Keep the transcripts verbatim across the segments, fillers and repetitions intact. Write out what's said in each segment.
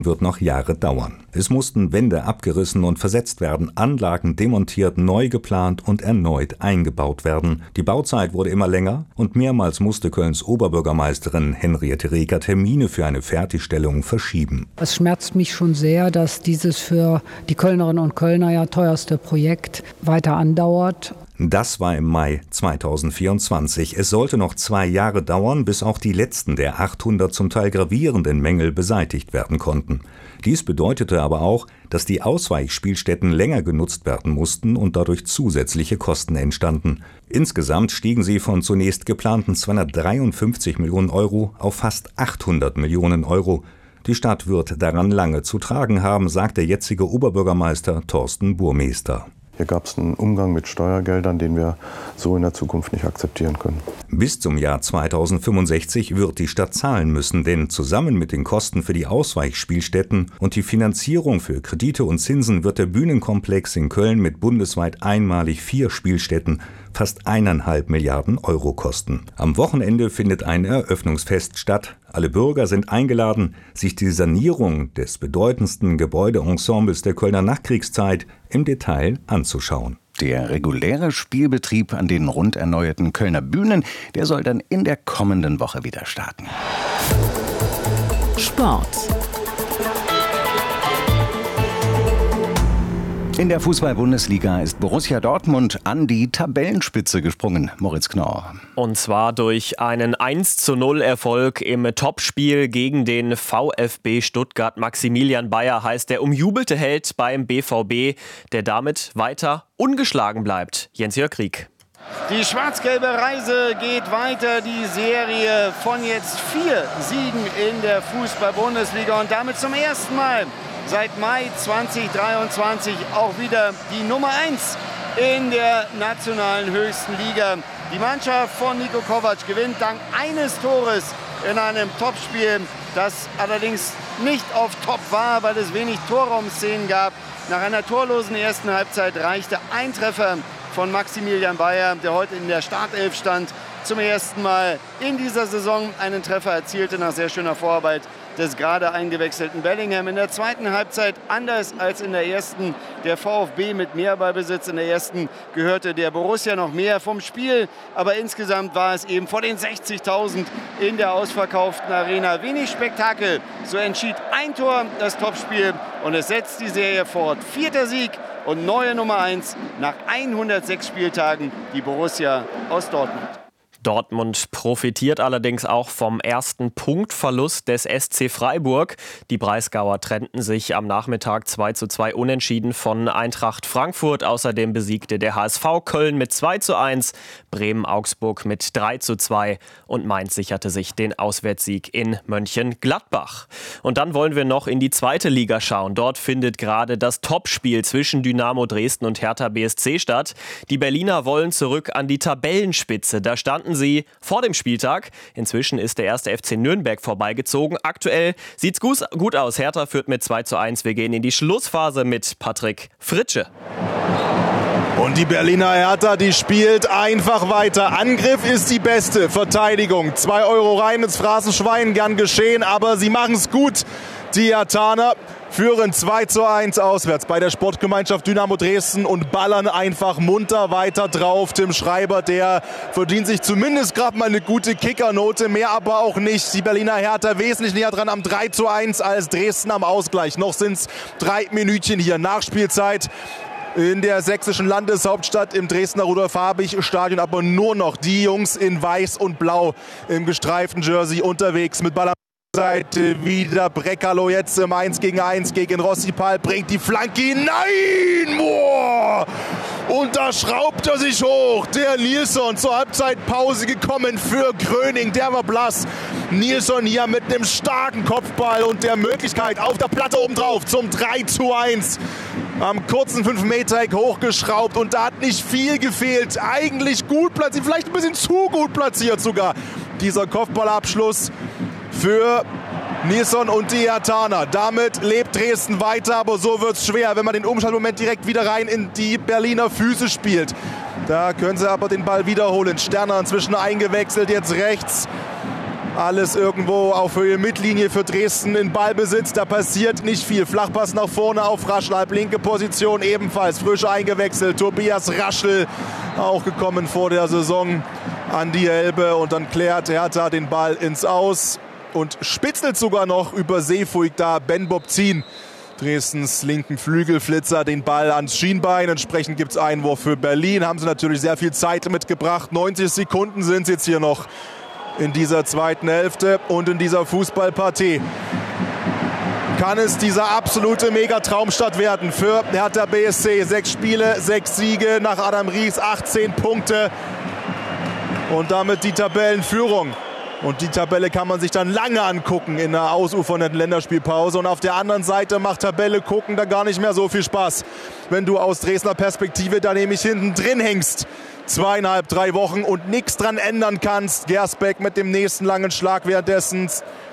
wird noch Jahre dauern. Es mussten Wände abgerissen und versetzt werden, Anlagen demontiert, neu geplant und erneut eingebaut werden. Die Bauzeit wurde immer länger und mehrmals musste Kölns Oberbürgermeisterin Henriette Reker Termine für eine Fertigstellung verschieben. Es schmerzt mich schon sehr, dass dieses für die Kölnerinnen und Kölner ja teuerste Projekt weiter andauert. Das war im Mai zweitausendvierundzwanzig. Es sollte noch zwei Jahre dauern, bis auch die letzten der achthundert zum Teil gravierenden Mängel beseitigt werden konnten. Dies bedeutete aber auch, dass die Ausweichspielstätten länger genutzt werden mussten und dadurch zusätzliche Kosten entstanden. Insgesamt stiegen sie von zunächst geplanten zweihundertdreiundfünfzig Millionen Euro auf fast achthundert Millionen Euro. Die Stadt wird daran lange zu tragen haben, sagt der jetzige Oberbürgermeister Thorsten Burmester. Hier gab es einen Umgang mit Steuergeldern, den wir so in der Zukunft nicht akzeptieren können. Bis zum Jahr zweitausendfünfundsechzig wird die Stadt zahlen müssen, denn zusammen mit den Kosten für die Ausweichspielstätten und die Finanzierung für Kredite und Zinsen wird der Bühnenkomplex in Köln mit bundesweit einmalig vier Spielstätten fast eineinhalb Milliarden Euro kosten. Am Wochenende findet ein Eröffnungsfest statt. Alle Bürger sind eingeladen, sich die Sanierung des bedeutendsten Gebäudeensembles der Kölner Nachkriegszeit im Detail anzuschauen. Der reguläre Spielbetrieb an den rund erneuerten Kölner Bühnen, der soll dann in der kommenden Woche wieder starten. Sport. In der Fußball-Bundesliga ist Borussia Dortmund an die Tabellenspitze gesprungen. Moritz Knorr. Und zwar durch einen eins zu null Erfolg im Topspiel gegen den VfB Stuttgart. Maximilian Bayer heißt der umjubelte Held beim B V B, der damit weiter ungeschlagen bleibt. Jens-Jörg Krieg. Die schwarz-gelbe Reise geht weiter. Die Serie von jetzt vier Siegen in der Fußball-Bundesliga und damit zum ersten Mal seit Mai zweitausenddreiundzwanzig auch wieder die Nummer eins in der nationalen höchsten Liga. Die Mannschaft von Niko Kovac gewinnt dank eines Tores in einem Topspiel, das allerdings nicht auf Top war, weil es wenig Torraumszenen gab. Nach einer torlosen ersten Halbzeit reichte ein Treffer von Maximilian Bayer, der heute in der Startelf stand, zum ersten Mal in dieser Saison einen Treffer erzielte nach sehr schöner Vorarbeit des gerade eingewechselten Bellingham. In der zweiten Halbzeit, anders als in der ersten, der VfB mit mehr Ballbesitz. In der ersten gehörte der Borussia noch mehr vom Spiel, aber insgesamt war es eben vor den sechzigtausend in der ausverkauften Arena wenig Spektakel. So entschied ein Tor das Topspiel und es setzt die Serie fort. Vierter Sieg und neue Nummer eins nach hundertsechs Spieltagen, die Borussia aus Dortmund. Dortmund profitiert allerdings auch vom ersten Punktverlust des S C Freiburg. Die Breisgauer trennten sich am Nachmittag zwei zu zwei unentschieden von Eintracht Frankfurt. Außerdem besiegte der H S V Köln mit zwei zu eins, Bremen-Augsburg mit drei zu zwei und Mainz sicherte sich den Auswärtssieg in Mönchengladbach. Und dann wollen wir noch in die zweite Liga schauen. Dort findet gerade das Topspiel zwischen Dynamo Dresden und Hertha B S C statt. Die Berliner wollen zurück an die Tabellenspitze. Da standen sie vor dem Spieltag. Inzwischen ist der erste F C Nürnberg vorbeigezogen. Aktuell sieht's gut aus. Hertha führt mit zwei zu eins. Wir gehen in die Schlussphase mit Patrick Fritsche. Und die Berliner Hertha, die spielt einfach weiter. Angriff ist die beste Verteidigung. Zwei Euro rein ins Phrasenschwein, gern geschehen, aber sie machen es gut. Die Herthaner führen zwei zu eins auswärts bei der Sportgemeinschaft Dynamo Dresden und ballern einfach munter weiter drauf. Tim Schreiber, der verdient sich zumindest gerade mal eine gute Kickernote, mehr aber auch nicht. Die Berliner Hertha wesentlich näher dran am drei zu eins als Dresden am Ausgleich. Noch sind es drei Minütchen hier Nachspielzeit in der sächsischen Landeshauptstadt im Dresdner Rudolf-Habich-Stadion, aber nur noch die Jungs in Weiß und Blau im gestreiften Jersey unterwegs mit Ball. Seite wieder Brekalo jetzt im eins gegen eins gegen Rossipal, bringt die Flanke hinein. Boah! Und da schraubt er sich hoch. Der Nilsson zur Halbzeitpause gekommen für Gröning. Der war blass. Nilsson hier mit einem starken Kopfball und der Möglichkeit auf der Platte obendrauf zum drei zu eins. Am kurzen fünf Meter Eck hochgeschraubt und da hat nicht viel gefehlt. Eigentlich gut platziert, vielleicht ein bisschen zu gut platziert sogar. Dieser Kopfballabschluss für Nilsson und die Herthaner. Damit lebt Dresden weiter, aber so wird es schwer, wenn man den Umschaltmoment direkt wieder rein in die Berliner Füße spielt. Da können sie aber den Ball wiederholen. Sterner inzwischen eingewechselt, jetzt rechts Alles irgendwo auf Höhe Mittellinie für Dresden in Ballbesitz. Da passiert nicht viel. Flachpass nach vorne auf Raschel, halb linke Position ebenfalls. Frisch eingewechselt. Tobias Raschel, auch gekommen vor der Saison an die Elbe. Und dann klärt Hertha den Ball ins Aus und spitzelt sogar noch über Seefuig da Ben Bobzin, Dresdens linken Flügelflitzer, den Ball ans Schienbein. Entsprechend gibt es Einwurf für Berlin. Haben sie natürlich sehr viel Zeit mitgebracht. neunzig Sekunden sind es jetzt hier noch in dieser zweiten Hälfte und in dieser Fußballpartie. Kann es dieser absolute Megatraumstart werden für Hertha B S C. Sechs Spiele, sechs Siege nach Adam Ries, achtzehn Punkte und damit die Tabellenführung. Und die Tabelle kann man sich dann lange angucken in der ausufernden Länderspielpause. Und auf der anderen Seite macht Tabelle gucken da gar nicht mehr so viel Spaß, wenn du aus Dresdner Perspektive da nämlich hinten drin hängst. Zweieinhalb, drei Wochen und nichts dran ändern kannst. Gersbeck mit dem nächsten langen Schlag, währenddessen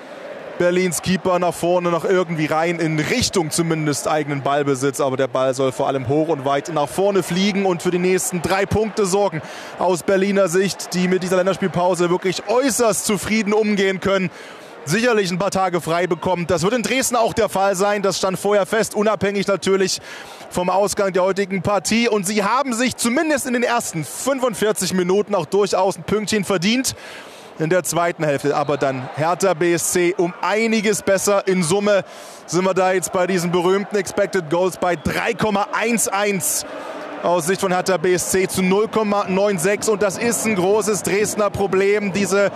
Berlins Keeper nach vorne noch irgendwie rein, in Richtung zumindest eigenen Ballbesitz. Aber der Ball soll vor allem hoch und weit nach vorne fliegen und für die nächsten drei Punkte sorgen. Aus Berliner Sicht, die mit dieser Länderspielpause wirklich äußerst zufrieden umgehen können. Sicherlich ein paar Tage frei bekommen. Das wird in Dresden auch der Fall sein. Das stand vorher fest, unabhängig natürlich vom Ausgang der heutigen Partie. Und sie haben sich zumindest in den ersten fünfundvierzig Minuten auch durchaus ein Pünktchen verdient. In der zweiten Hälfte aber dann Hertha B S C um einiges besser. In Summe sind wir da jetzt bei diesen berühmten Expected Goals bei drei Komma eins eins. Aus Sicht von Hertha B S C zu null Komma sechsundneunzig. Und das ist ein großes Dresdner Problem. Diese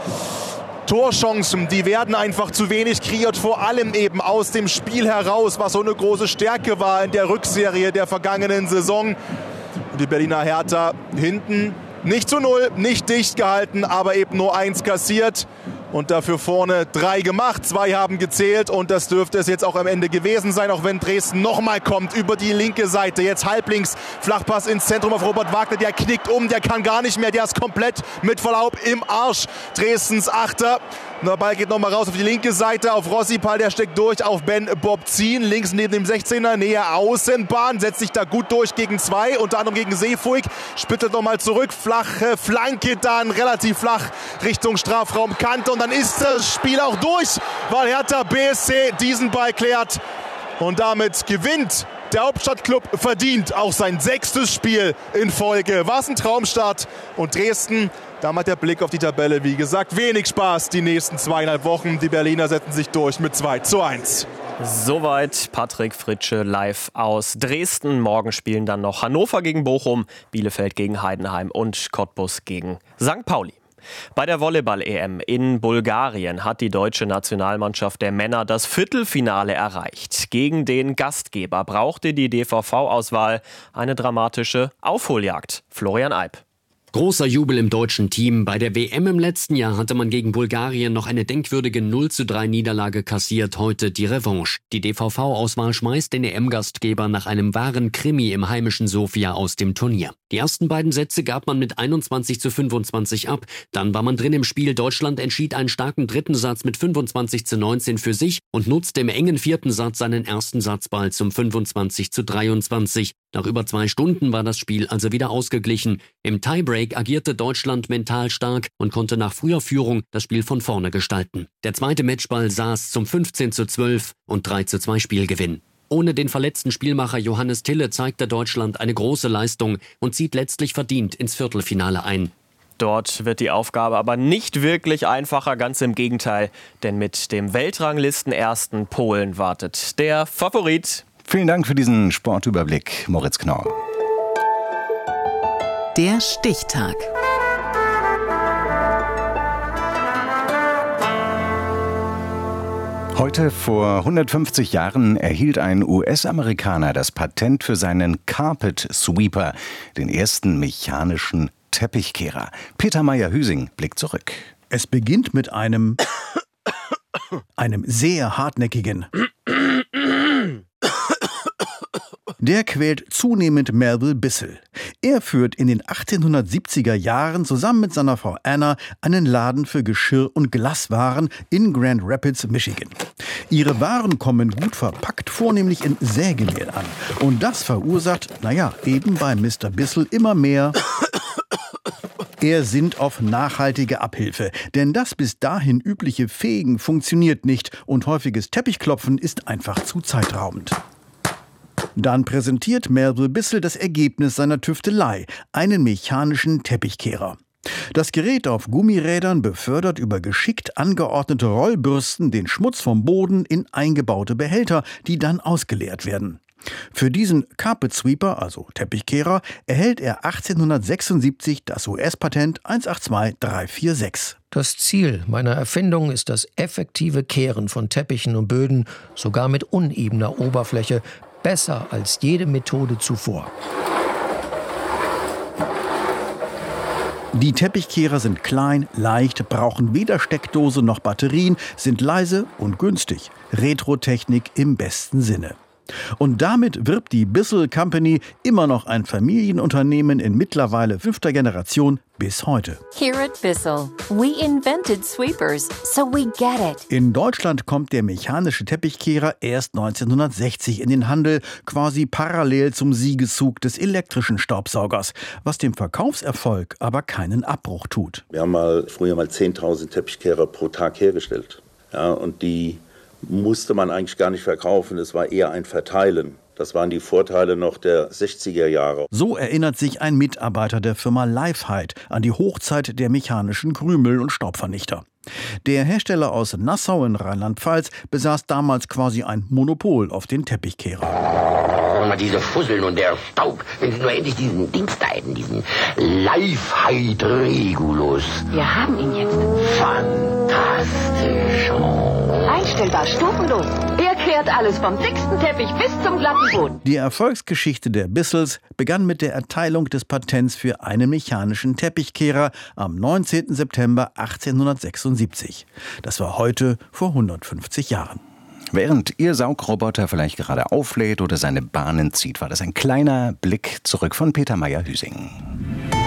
Torchancen, die werden einfach zu wenig kreiert, vor allem eben aus dem Spiel heraus, was so eine große Stärke war in der Rückserie der vergangenen Saison. Und die Berliner Hertha hinten nicht zu null, nicht dicht gehalten, aber eben nur eins kassiert. Und dafür vorne drei gemacht, zwei haben gezählt und das dürfte es jetzt auch am Ende gewesen sein, auch wenn Dresden nochmal kommt über die linke Seite, jetzt halblinks, Flachpass ins Zentrum auf Robert Wagner, der knickt um, der kann gar nicht mehr, der ist komplett mit Verlaub im Arsch, Dresdens Achter. Der Ball geht nochmal raus auf die linke Seite, auf Rossipal, der steckt durch, auf Ben Bobzin, links neben dem sechzehner, näher Außenbahn, setzt sich da gut durch gegen zwei, unter anderem gegen Seefuig, spittelt nochmal zurück, flache Flanke dann, relativ flach Richtung Strafraumkante und dann ist das Spiel auch durch, weil Hertha B S C diesen Ball klärt und damit gewinnt der Hauptstadtklub verdient auch sein sechstes Spiel in Folge. War es ein Traumstart und Dresden, da macht der Blick auf die Tabelle, wie gesagt, wenig Spaß die nächsten zweieinhalb Wochen. Die Berliner setzen sich durch mit zwei zu eins. Soweit Patrick Fritsche live aus Dresden. Morgen spielen dann noch Hannover gegen Bochum, Bielefeld gegen Heidenheim und Cottbus gegen Sankt Pauli. Bei der Volleyball-E M in Bulgarien hat die deutsche Nationalmannschaft der Männer das Viertelfinale erreicht. Gegen den Gastgeber brauchte die D V V-Auswahl eine dramatische Aufholjagd. Florian Eib. Großer Jubel im deutschen Team. Bei der W M im letzten Jahr hatte man gegen Bulgarien noch eine denkwürdige null zu drei Niederlage kassiert, heute die Revanche. Die D V V-Auswahl schmeißt den E M-Gastgeber nach einem wahren Krimi im heimischen Sofia aus dem Turnier. Die ersten beiden Sätze gab man mit einundzwanzig zu fünfundzwanzig ab. Dann war man drin im Spiel. Deutschland entschied einen starken dritten Satz mit fünfundzwanzig zu neunzehn für sich und nutzte im engen vierten Satz seinen ersten Satzball zum fünfundzwanzig zu dreiundzwanzig. Nach über zwei Stunden war das Spiel also wieder ausgeglichen. Im Tiebreak agierte Deutschland mental stark und konnte nach früher Führung das Spiel von vorne gestalten. Der zweite Matchball saß zum fünfzehn zu zwölf und drei zu zwei Spielgewinn. Ohne den verletzten Spielmacher Johannes Tille zeigte Deutschland eine große Leistung und zieht letztlich verdient ins Viertelfinale ein. Dort wird die Aufgabe aber nicht wirklich einfacher, ganz im Gegenteil. Denn mit dem Weltranglistenersten Polen wartet der Favorit. Vielen Dank für diesen Sportüberblick, Moritz Knorr. Der Stichtag. Heute vor hundertfünfzig Jahren erhielt ein U S-Amerikaner das Patent für seinen Carpet Sweeper, den ersten mechanischen Teppichkehrer. Peter Meyer-Hüsing blickt zurück. Es beginnt mit einem, einem sehr hartnäckigen. Der quält zunehmend Melville Bissell. Er führt in den achtzehnhundertsiebziger Jahren zusammen mit seiner Frau Anna einen Laden für Geschirr- und Glaswaren in Grand Rapids, Michigan. Ihre Waren kommen gut verpackt, vornehmlich in Sägemehl an. Und das verursacht, naja, eben bei Mister Bissell immer mehr Er sinnt auf nachhaltige Abhilfe. Denn das bis dahin übliche Fegen funktioniert nicht und häufiges Teppichklopfen ist einfach zu zeitraubend. Dann präsentiert Melville Bissell das Ergebnis seiner Tüftelei, einen mechanischen Teppichkehrer. Das Gerät auf Gummirädern befördert über geschickt angeordnete Rollbürsten den Schmutz vom Boden in eingebaute Behälter, die dann ausgeleert werden. Für diesen Carpet Sweeper, also Teppichkehrer, erhält er achtzehnhundertsechsundsiebzig das U S-Patent eins acht zwei drei vier sechs. Das Ziel meiner Erfindung ist das effektive Kehren von Teppichen und Böden, sogar mit unebener Oberfläche, besser als jede Methode zuvor. Die Teppichkehrer sind klein, leicht, brauchen weder Steckdose noch Batterien, sind leise und günstig. Retro-Technik im besten Sinne. Und damit wirbt die Bissell Company, immer noch ein Familienunternehmen in mittlerweile fünfter Generation, bis heute. Here at Bissell, we invented sweepers, so we get it. In Deutschland kommt der mechanische Teppichkehrer erst neunzehnhundertsechzig in den Handel, quasi parallel zum Siegeszug des elektrischen Staubsaugers, was dem Verkaufserfolg aber keinen Abbruch tut. Wir haben mal früher mal zehntausend Teppichkehrer pro Tag hergestellt. Ja, und die musste man eigentlich gar nicht verkaufen, es war eher ein Verteilen. Das waren die Vorteile noch der sechziger Jahre. So erinnert sich ein Mitarbeiter der Firma Lifehide an die Hochzeit der mechanischen Krümel- und Staubvernichter. Der Hersteller aus Nassau in Rheinland-Pfalz besaß damals quasi ein Monopol auf den Teppichkehrer. Mal diese Fusseln und der Staub, wenn Sie nur endlich diesen Dings da hätten, diesen Lifehide Regulus. Wir haben ihn jetzt. Fantastisch. Einstellbar, stufenlos. Er kehrt alles vom dicksten Teppich bis zum glatten Boden. Die Erfolgsgeschichte der Bissells begann mit der Erteilung des Patents für einen mechanischen Teppichkehrer am neunzehnten September achtzehnhundertsechsundsiebzig. Das war heute vor hundertfünfzig Jahren. Während Ihr Saugroboter vielleicht gerade auflädt oder seine Bahnen zieht, war das ein kleiner Blick zurück von Peter Meyer-Hüsing.